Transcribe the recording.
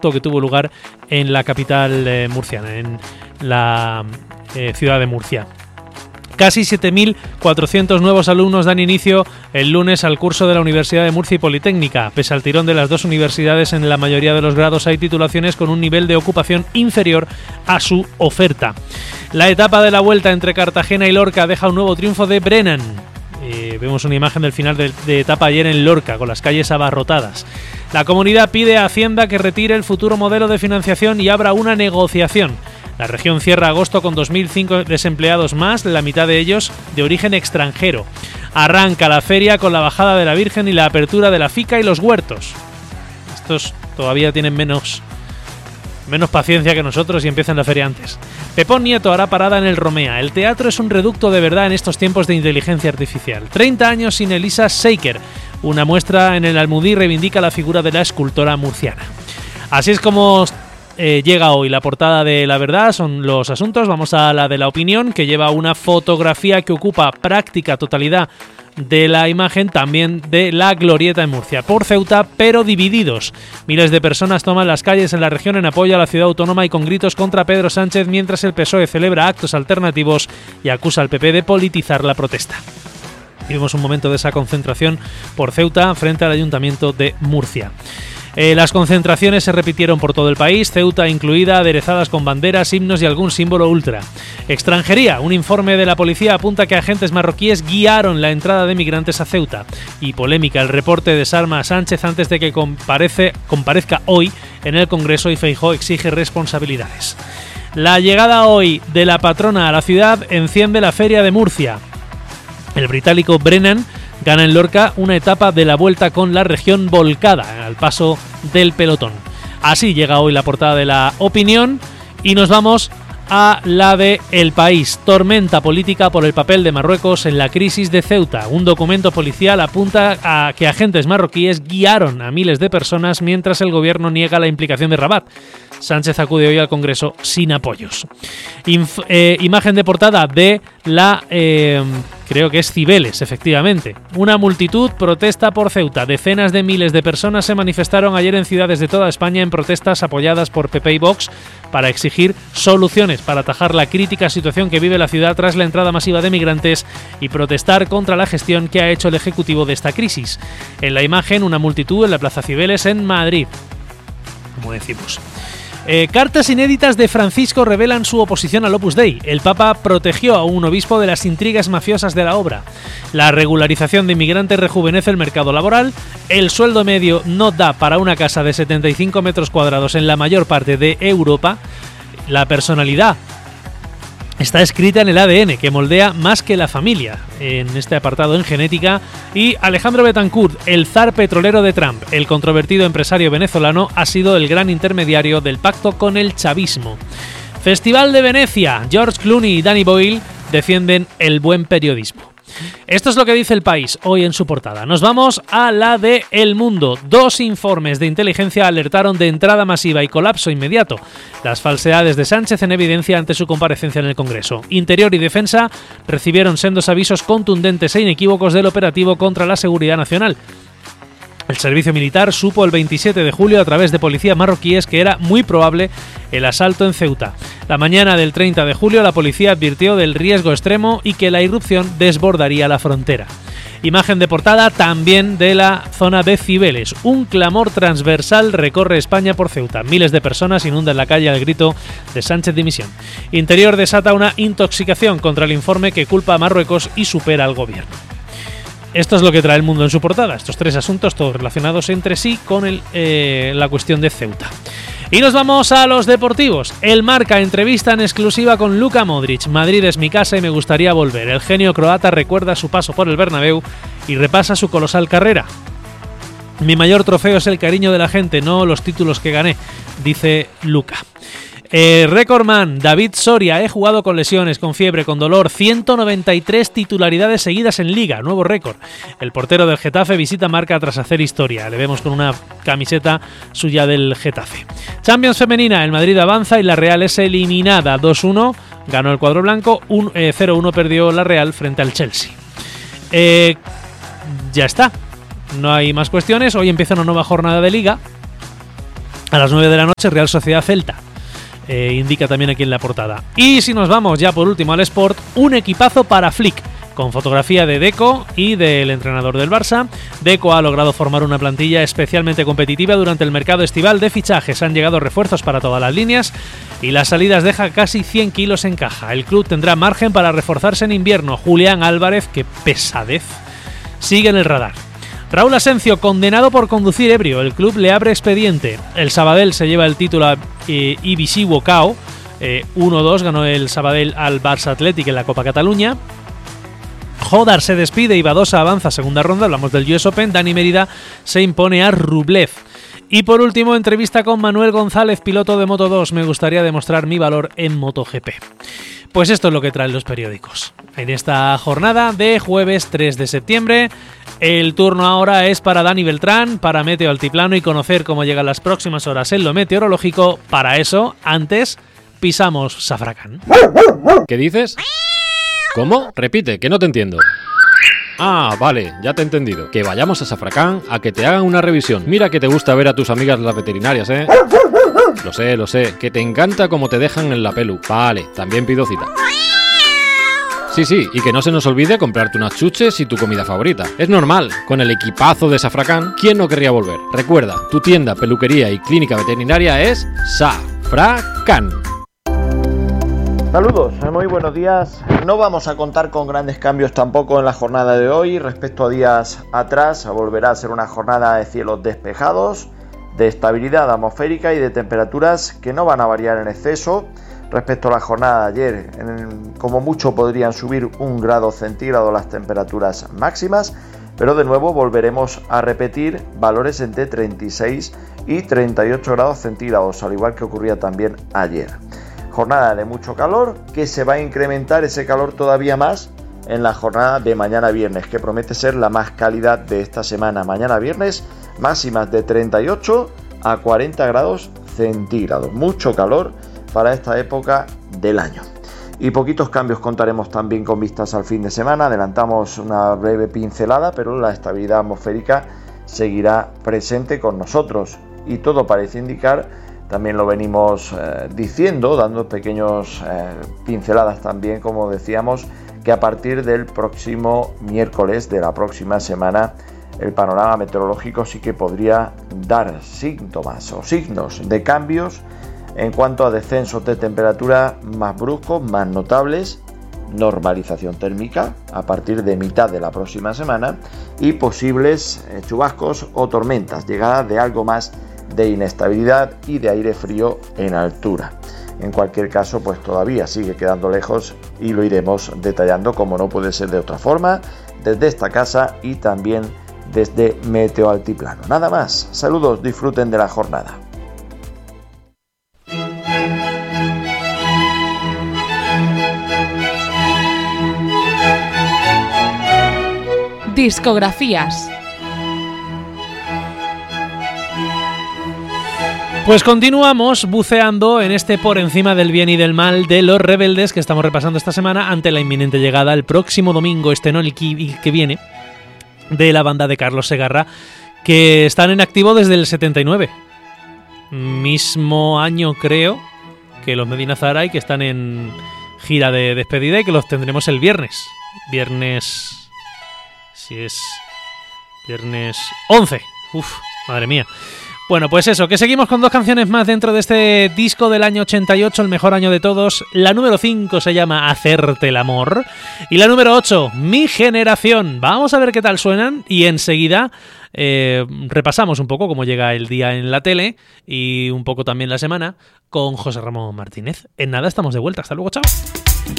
acto que tuvo lugar en la capital murciana, en la ciudad de Murcia. Casi 7.400 nuevos alumnos dan inicio el lunes al curso de la Universidad de Murcia y Politécnica. Pese al tirón de las dos universidades, en la mayoría de los grados hay titulaciones con un nivel de ocupación inferior a su oferta. La etapa de la Vuelta entre Cartagena y Lorca deja un nuevo triunfo de Brennan. Vemos una imagen del final de etapa ayer en Lorca, con las calles abarrotadas. La comunidad pide a Hacienda que retire el futuro modelo de financiación y abra una negociación. La región cierra agosto con 2.005 desempleados más, la mitad de ellos de origen extranjero. Arranca la feria con la bajada de la Virgen y la apertura de la Fica y los huertos. Estos todavía tienen menos paciencia que nosotros y empiezan la feria antes. Pepón Nieto hará parada en el Romea. El teatro es un reducto de verdad en estos tiempos de inteligencia artificial. 30 años sin Elisa Seiker. Una muestra en el Almudí reivindica la figura de la escultora murciana. Así es como llega hoy la portada de La Verdad, son los asuntos. Vamos a la de La Opinión, que lleva una fotografía que ocupa práctica totalidad de la imagen, también de la glorieta en Murcia. Por Ceuta, pero divididos. Miles de personas toman las calles en la región en apoyo a la ciudad autónoma y con gritos contra Pedro Sánchez, mientras el PSOE celebra actos alternativos y acusa al PP de politizar la protesta. Vivimos un momento de esa concentración por Ceuta frente al Ayuntamiento de Murcia. Las concentraciones se repitieron por todo el país, Ceuta incluida, aderezadas con banderas, himnos y algún símbolo ultra. Extranjería. Un informe de la policía apunta que agentes marroquíes guiaron la entrada de migrantes a Ceuta. Y polémica, el reporte desarma a Sánchez antes de que comparezca hoy en el Congreso y Feijóo exige responsabilidades. La llegada hoy de la patrona a la ciudad enciende la Feria de Murcia. El británico Brennan gana en Lorca una etapa de la Vuelta con la región volcada al paso del pelotón. Así llega hoy la portada de La Opinión y nos vamos a la de El País. Tormenta política por el papel de Marruecos en la crisis de Ceuta. Un documento policial apunta a que agentes marroquíes guiaron a miles de personas mientras el gobierno niega la implicación de Rabat. Sánchez acude hoy al Congreso sin apoyos. Imagen de portada de la... creo que es Cibeles, efectivamente. Una multitud protesta por Ceuta. Decenas de miles de personas se manifestaron ayer en ciudades de toda España en protestas apoyadas por PP y Vox para exigir soluciones para atajar la crítica situación que vive la ciudad tras la entrada masiva de migrantes y protestar contra la gestión que ha hecho el Ejecutivo de esta crisis. En la imagen, una multitud en la Plaza Cibeles en Madrid, como decimos. Cartas inéditas de Francisco revelan su oposición al Opus Dei. El Papa protegió a un obispo de las intrigas mafiosas de la obra. La regularización de inmigrantes rejuvenece el mercado laboral. El sueldo medio no da para una casa de 75 metros cuadrados en la mayor parte de Europa. La personalidad está escrita en el ADN, que moldea más que la familia, en este apartado en genética. Y Alejandro Betancourt, el zar petrolero de Trump, el controvertido empresario venezolano, ha sido el gran intermediario del pacto con el chavismo. Festival de Venecia. George Clooney y Danny Boyle defienden el buen periodismo. Esto es lo que dice El País hoy en su portada. Nos vamos a la de El Mundo. 2 informes de inteligencia alertaron de entrada masiva y colapso inmediato. Las falsedades de Sánchez en evidencia ante su comparecencia en el Congreso. Interior y Defensa recibieron sendos avisos contundentes e inequívocos del operativo contra la seguridad nacional. El servicio militar supo el 27 de julio a través de policías marroquíes que era muy probable el asalto en Ceuta. La mañana del 30 de julio la policía advirtió del riesgo extremo y que la irrupción desbordaría la frontera. Imagen de portada también de la zona de Cibeles. Un clamor transversal recorre España por Ceuta. Miles de personas inundan la calle al grito de Sánchez dimisión. Interior desata una intoxicación contra el informe que culpa a Marruecos y supera al gobierno. Esto es lo que trae El Mundo en su portada. Estos 3 asuntos, todos relacionados entre sí con la cuestión de Ceuta. Y nos vamos a los deportivos. El Marca entrevista en exclusiva con Luka Modric. Madrid es mi casa y me gustaría volver. El genio croata recuerda su paso por el Bernabéu y repasa su colosal carrera. Mi mayor trofeo es el cariño de la gente, no los títulos que gané, dice Luka. Recordman, David Soria, he jugado con lesiones, con fiebre, con dolor, 193 titularidades seguidas en Liga, nuevo récord. El portero del Getafe visita Marca tras hacer historia, le vemos con una camiseta suya del Getafe. Champions femenina, el Madrid avanza y la Real es eliminada, 2-1, ganó el cuadro blanco, 0-1 perdió la Real frente al Chelsea. Ya está, no hay más cuestiones, hoy empieza una nueva jornada de Liga. A las 9 de la noche, Real Sociedad Celta. Indica también aquí en la portada. Y si nos vamos ya por último al Sport, un equipazo para Flick, con fotografía de Deco y del entrenador del Barça. Deco ha logrado formar una plantilla especialmente competitiva durante el mercado estival de fichajes. Han llegado refuerzos para todas las líneas y las salidas deja casi 100 kilos en caja. El club tendrá margen para reforzarse en invierno. Julián Álvarez, qué pesadez, sigue en el radar. Raúl Asencio, condenado por conducir ebrio. El club le abre expediente. El Sabadell se lleva el título a Ibisi Wokao. 1-2 ganó el Sabadell al Barça Athletic en la Copa Cataluña. Jodar se despide y Badosa avanza a segunda ronda. Hablamos del US Open. Dani Mérida se impone a Rublev. Y por último, entrevista con Manuel González, piloto de Moto2. Me gustaría demostrar mi valor en MotoGP. Pues esto es lo que traen los periódicos en esta jornada de jueves 3 de septiembre. El turno ahora es para Dani Beltrán, para Meteo Altiplano y conocer cómo llegan las próximas horas en lo meteorológico. Para eso, antes, pisamos Safracán. ¿Qué dices? ¿Cómo? Repite, que no te entiendo. Ah, vale, ya te he entendido. Que vayamos a Safracán a que te hagan una revisión. Mira que te gusta ver a tus amigas las veterinarias, ¿eh? Lo sé, que te encanta cómo te dejan en la pelu. Vale, también pido cita. Sí, y que no se nos olvide comprarte unas chuches y tu comida favorita. Es normal, con el equipazo de Safracán, ¿quién no querría volver? Recuerda, tu tienda, peluquería y clínica veterinaria es Safracán. Saludos, muy buenos días. No vamos a contar con grandes cambios tampoco en la jornada de hoy. Respecto a días atrás, volverá a ser una jornada de cielos despejados, de estabilidad atmosférica y de temperaturas que no van a variar en exceso. Respecto a la jornada de ayer, como mucho podrían subir 1 grado centígrado las temperaturas máximas, pero de nuevo volveremos a repetir valores entre 36 y 38 grados centígrados, al igual que ocurría también ayer. Jornada de mucho calor, que se va a incrementar ese calor todavía más en la jornada de mañana viernes, que promete ser la más cálida de esta semana. Mañana viernes, máximas de 38 a 40 grados centígrados. Mucho calor para esta época del año. Y poquitos cambios contaremos también con vistas al fin de semana. Adelantamos una breve pincelada, pero la estabilidad atmosférica seguirá presente con nosotros. Y todo parece indicar, también lo venimos diciendo, dando pequeños pinceladas también, como decíamos, que a partir del próximo miércoles de la próxima semana el panorama meteorológico sí que podría dar síntomas o signos de cambios en cuanto a descensos de temperatura más bruscos, más notables, normalización térmica a partir de mitad de la próxima semana y posibles chubascos o tormentas, llegada de algo más de inestabilidad y de aire frío en altura. En cualquier caso, pues todavía sigue quedando lejos y lo iremos detallando, como no puede ser de otra forma, desde esta casa y también desde Meteo Altiplano. Nada más, saludos, disfruten de la jornada. Discografías. Pues continuamos buceando en este por encima del bien y del mal de Los Rebeldes que estamos repasando esta semana ante la inminente llegada el próximo domingo, no el que viene, de la banda de Carlos Segarra, que están en activo desde el 79. Mismo año, creo, que los Medina Zahara y que están en gira de despedida y que los tendremos el viernes. Si es viernes 11. Uf, madre mía. Bueno, pues eso, que seguimos con 2 canciones más dentro de este disco del año 88, el mejor año de todos. La número 5 se llama Hacerte el amor y la número 8, Mi generación. Vamos a ver qué tal suenan y enseguida repasamos un poco cómo llega el día en la tele y un poco también la semana con José Ramón Martínez. En nada estamos de vuelta, hasta luego, chao.